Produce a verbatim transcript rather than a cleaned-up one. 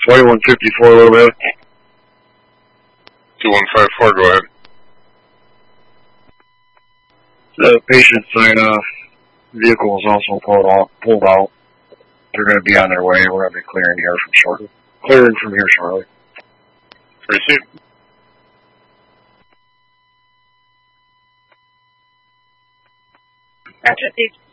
twenty-one fifty-four, a little bit. two one five four, go ahead. The patient sign off. Vehicle is also pulled off, pulled out. They're going to be on their way. We're going to be clearing here from shortly. Clearing from here shortly. Receive. Roger,